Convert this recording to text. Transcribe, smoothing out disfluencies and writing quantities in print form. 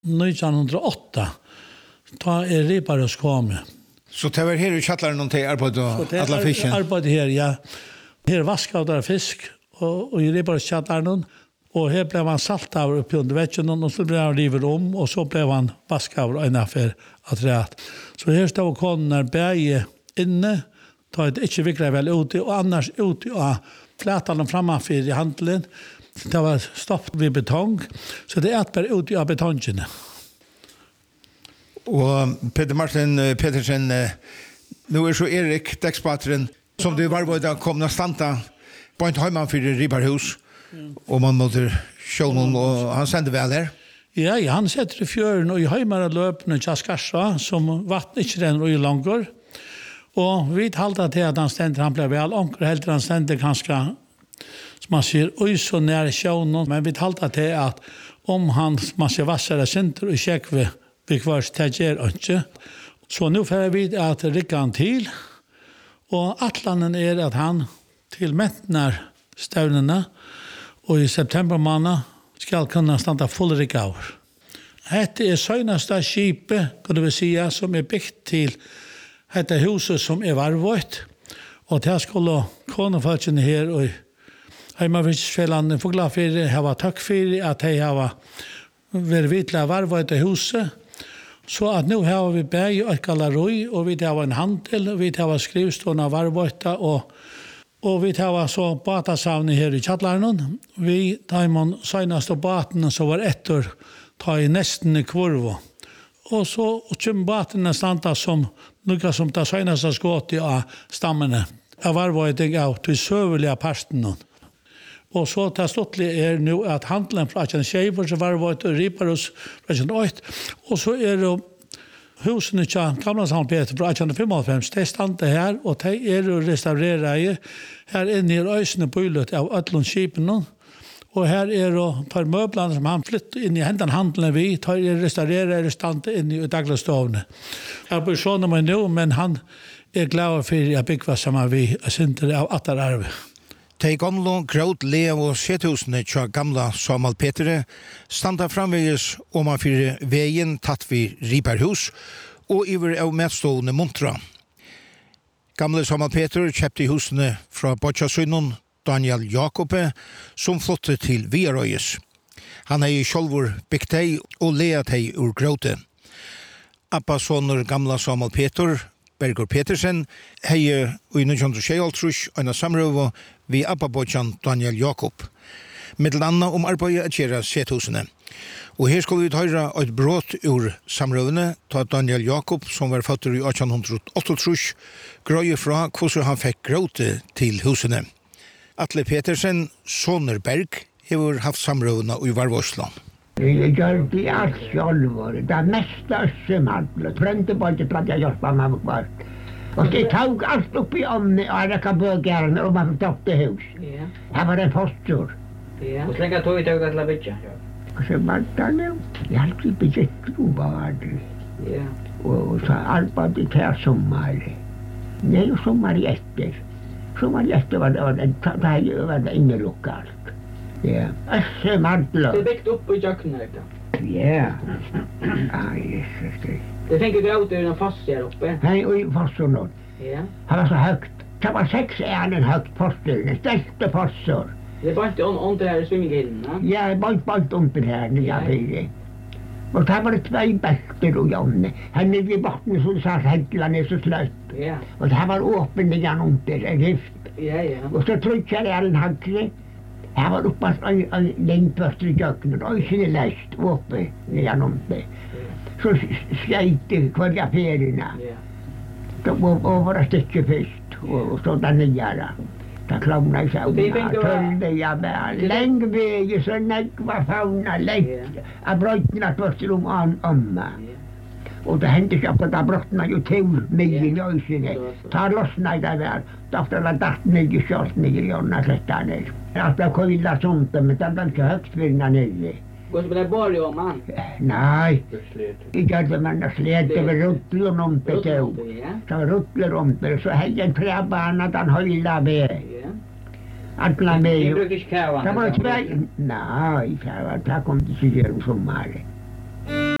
1908. Ta Riparhus kom. Så det var här i Chattlaren till arbete och alla fisken? Arbete här, ja. Här vaskade där fisk och i Riparhus Chattlaren. Och här blev han saltad upp under väggen och så blev han rivet om och så blev han vaskad och en affär att rätt. Så här stod konen bäge inne, ta ett inte vikra väl ute och annars ute och flätan framför i handlen. Det var stopp vid betong, så det är bara ute av betongen. Och Peter Martin Petersen, nu är så Erik Dexpatren som du var på kom stanta på en hemman för Riparhus. Och man måste show någon och han sände väl här. Ja, han sätter i fjörden och i hemman löpna Jaskassa som vatten inte renner i långor. Och vi talade till att han ständer han blev väl onkel helt han ständer ganska som man ser oj så nära showen men vi talade till att om han man ser vassare center och checkve vi kvar stager inte. Så nu får vi att rycka han till och atlanen är att han till mättnar stävnerna och i september månad ska kunna stanna full rycka. Det är söjnasta skipet kan vi säga som är byggt till detta huset som är varvått och det skulle konefalken här och Heimavisfällan Fuglafer har tack för att de har varit vitla varvått huset. Så att nu har vi berg och galleri och vi har en handel och vi har skrivstående varvåtta och vi har så batasavning här i Chattlaren. Vi tar senaste baten så var ettor ta i nästan i kvarvo. Och så kommer baten stanta som några som tar senaste skott i stammarna. Jag varvåtting av till sövliga parten. Och så tar stottlig är nu att handlen från en tjejvår så varvått och Riparhus från 8. Och så är det husen i gamla Sankt Peter från 1855. Det stannar här och det är restaurerade. Här inne i ösene byllet av Ötlundskipen. Och här är det tar möblerna som han flyttar in i handlen vi tar restaurerade stannar in i Douglastovne. Jag bor såna mig nu men han är glad för att bygga samma vi synter av attararve. De gamla gråt lev och sethusene tja gamla Samuel Petre standa framväges om man fyrir vägen tatt vid Riparhus och iver av medstående montra. Gamle Samuel Petre köpte husene fra Bocciasunon Daniel Jakobe som flotte til Viarøyes. Han i sjálfur byggt hei og leat hei ur gråte. Appassoner gamla Samuel Peter Berger Petersen hei i 1926 en samrøve vi Appabocjan Daniel Jakob. Middel anna om arbeidet at gjøre sethusene. Og her skal vi høre et brot ur samrøvene ta Daniel Jakob, som var født i 1838, grøye fra hvordan han fikk gråte til husene. Atle Petersen, Soner Berg, har haft samrøvene i Varvåsland. Jeg gjør det alt sjálfur. Det meste øssemadlet. Frønte bare til at jeg hjelper meg bort. Og det tog alt opp i ånden og rekka bøgjerne og man fikk opp det hus. Her var en postur. Og så lenge tog vi til å bytja? Og så var det nå. Jeg har alltid byttet bare. Og så arbeidet til sommer. Det jo sommer i etter. Sommer i etter var det innelokalt. Ja, øssemadlet. Det byggt opp i jakkene, ikke? Ja. Jesus, det. Det tänker gråta ur en fast här uppe. Nej, och fossorna. Ja. Han var så högt. Det var 6 ärnen högt foster. Det ställde fossor. Det var inte under här swimminghallen, va? Ja, bara under här nya fyra. Och det var 2 bälter och Janne. Han är vid botten så sa häntlarna är så slött. Ja. Och det här var öppen igen under en rift. Ja. Och så tryckade jag en hankre. Här var uppe en längdpöster i köknet. Och sen är läst uppe igenom det. Så skejte kvarja ferierna. Det var bara stycke först och så där nya. Det klamrade sig och följde jag med längdväg så nägva fauna lätt. Jag brötna först om amma. Och det hände sig att det brottna ju till mig i ösene. Ta lossna där där. Därför var det ner i kört ner i ordna sätta ner. Jag ska kolla sånt men det var inte högt för ner. Går det bara om man? Nej. Jag gör man slet över ruttlor om det så. Så ruttlor om det så hade en träbana den höjda med. Alla med. Det brukar inte kräva. Det var nej, det kom till sig som sommar.